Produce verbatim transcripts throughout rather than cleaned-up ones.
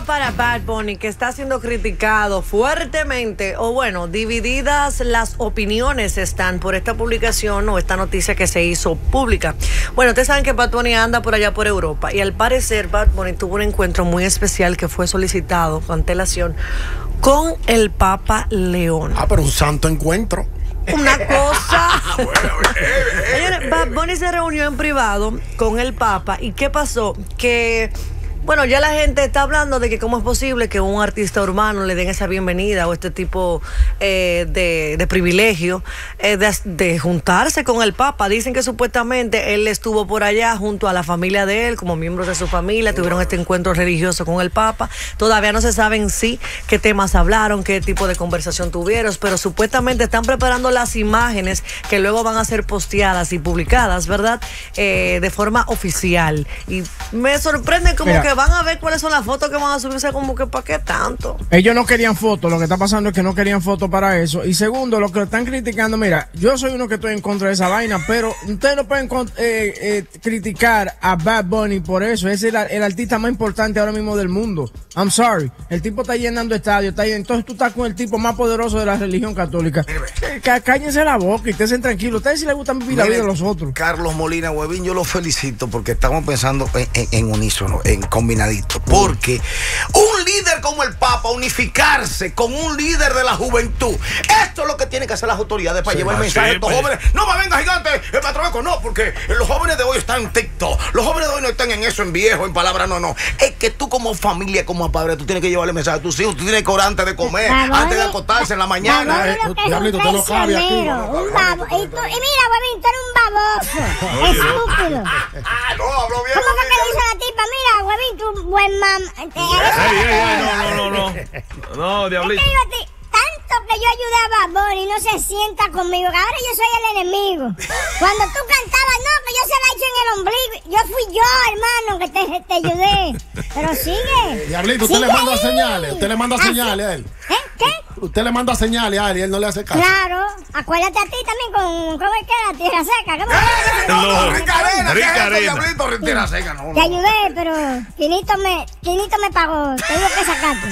va para Bad Bunny, que está siendo criticado fuertemente, o bueno, divididas las opiniones están por esta publicación o esta noticia que se hizo pública. Bueno, ustedes saben que Bad Bunny anda por allá por Europa y al parecer Bad Bunny tuvo un encuentro muy especial que fue solicitado con antelación con el Papa León. Ah, pero un santo encuentro. Una cosa. Señores, Bad Bunny se reunió en privado con el Papa. ¿Y qué pasó? Que, bueno, ya la gente está hablando de que cómo es posible que un artista urbano le den esa bienvenida o este tipo eh, de, de privilegio eh, de, de juntarse con el Papa. Dicen que supuestamente él estuvo por allá junto a la familia de él, como miembros de su familia, tuvieron este encuentro religioso con el Papa. Todavía no se sabe en sí qué temas hablaron, qué tipo de conversación tuvieron, pero supuestamente están preparando las imágenes que luego van a ser posteadas y publicadas, ¿verdad? Eh, de forma oficial. Y me sorprende como Mira. que van a ver cuáles son las fotos que van a subirse, como que ¿para qué tanto? Ellos no querían fotos, lo que está pasando es que no querían fotos para eso. Y segundo, lo que están criticando, mira, yo soy uno que estoy en contra de esa vaina, pero ustedes no pueden eh, eh, criticar a Bad Bunny por eso. Es el, el artista más importante ahora mismo del mundo. I'm sorry. El tipo está llenando estadios, está llenando, entonces tú estás con el tipo más poderoso de la religión católica. Cá, cállense la boca y estén tranquilos. Ustedes sí les gusta vivir la vida de los otros. Carlos Molina Huevín, yo lo felicito porque estamos pensando en, en, en unísono, en combinadito. Porque un líder como el Papa, unificarse con un líder de la juventud, esto es lo que tienen que hacer las autoridades para sí, llevar el mensaje sí, a estos pues. jóvenes. No me venga gigante, el patrobeco, no, porque los jóvenes de hoy están en TikTok, los jóvenes de hoy no están en eso, en viejo, en palabras, no, no. Es que tú como familia, como padre, tú tienes que llevarle mensaje a tus hijos, tú tienes que orar antes de comer, Baboni, antes de acostarse en la mañana. Eh, Diablito, te lo cabe aquí. Un babo, y, tú, y mira, Huevín, tú eres un baboso. Estúpido. No, hablo bien. ¿Cómo fue que le dice a la tipa? Mira, Huevín, tú buen mam. Ey, ey, ey, no, no, no, no. No, Diablito. Es que yo te, tanto que yo ayudé a Bad Bunny, no se sienta conmigo, que ahora yo soy el enemigo. Cuando tú cantabas, no, que yo se la he hecho en el ombligo. Yo fui yo, hermano, que te, te ayudé. Pero sigue. Diablito, usted sigue le manda ahí. señales, usted le manda ¿Ah, señales a él. ¿Eh? ¿Qué? Usted le manda señales a él y él no le hace caso. Claro, acuérdate a ti también con, ¿cómo es que era? Tierra seca. ¿Cómo es? No, no, Rica Arena, Rica Arena. Diablito, Tierra seca, no, no. Te ayudé, pero Quinito me, Quinito me pagó. Tengo que sacarte.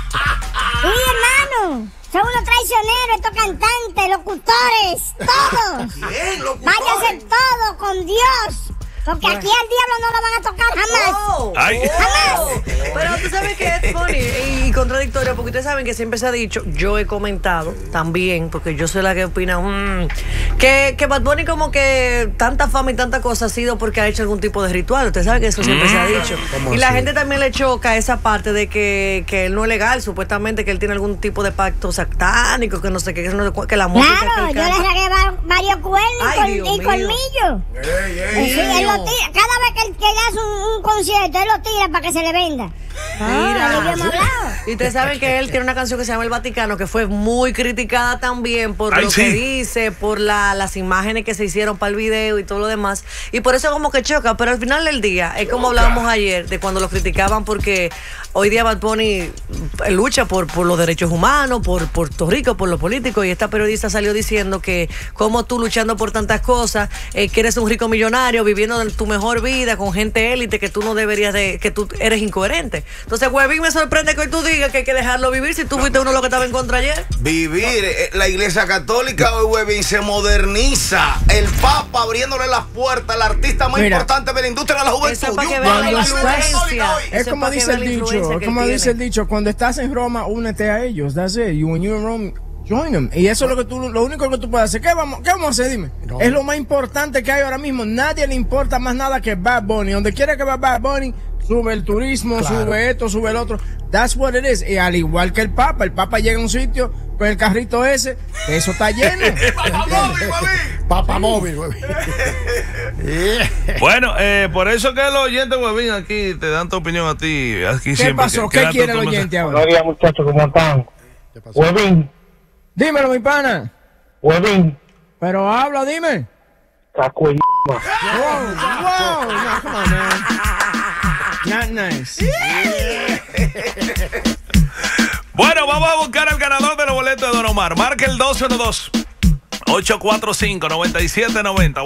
Sí, hermano. Son unos traicioneros, estos cantantes, locutores, todos. Bien, locutores. Váyanse todos con Dios. Porque aquí al diablo no lo van a tocar jamás. Oh, Ay. oh. Pero tú sabes que es funny y contradictorio, porque ustedes saben que siempre se ha dicho, yo he comentado también, porque yo soy la que opina, mmm, que, que Bad Bunny como que tanta fama y tanta cosa ha sido porque ha hecho algún tipo de ritual. Ustedes saben que eso siempre mm. se ha dicho. Y la así? gente también le choca esa parte de que, que él no es legal, supuestamente que él tiene algún tipo de pacto satánico, que no sé qué, que, no, que la música claro, que yo le regué varios cuernos Ay, y, col, y colmillos. Ey, ey, sí, él lo tira. Cada vez que él, que él hace un, un concierto, él lo tira para que se le venda. Mira, ah, y ustedes saben que él tiene una canción que se llama El Vaticano, que fue muy criticada también por Ay, lo sí. que dice, por la, las imágenes que se hicieron para el video y todo lo demás. Y por eso como que choca, pero al final del día, es como hablábamos ayer, de cuando lo criticaban porque hoy día Bad Bunny lucha por, por los derechos humanos, por Puerto Rico, por lo político, y esta periodista salió diciendo que como tú luchando por tantas cosas, eh, que eres un rico millonario, viviendo tu mejor vida con gente élite, que tú no deberías de, que tú eres incoherente. Entonces, Huevín, me sorprende que hoy tú digas que hay que dejarlo vivir si tú fuiste uno de los que estaba en contra ayer. Vivir, eh, la iglesia católica hoy, Huevín, se moderniza. El Papa abriéndole las puertas al artista más Mira, importante de la industria de la juventud. Eso es para que Yo, vean la la iglesia influencia. católica hoy. Es Eso como es para dice que el vean la dicho, influencia que como él dice tiene. el dicho, cuando estás en Roma, únete a ellos. That's it. You, when you're in Rome, join them. Y eso es lo que tú, lo único que tú puedes hacer. ¿Qué vamos, qué vamos a hacer? Dime. No. Es lo más importante que hay ahora mismo. Nadie le importa más nada que Bad Bunny. Donde quiera que va Bad Bunny, sube el turismo, claro. sube esto, sube el otro. That's what it is. Y al igual que el Papa, el Papa llega a un sitio con el carrito ese, eso está lleno. Papa móvil, Huevín. Papa móvil, Huevín. Bueno, eh, por eso que los oyentes, Huevín, aquí te dan tu opinión a ti. Aquí ¿Qué siempre, pasó? que, ¿Qué que quiere el tu- oyente ahora? Buenos días, muchachos, ¿cómo están? ¿Qué pasó? Huevín, Dímelo, mi pana. Huevín, Pero habla, dime. caco el Wow, wow. No, come on, man. Not nice. Bueno, vamos a buscar al ganador de los boletos de Don Omar. Marca el dos uno dos, ocho cuatro cinco, nueve siete nueve cero.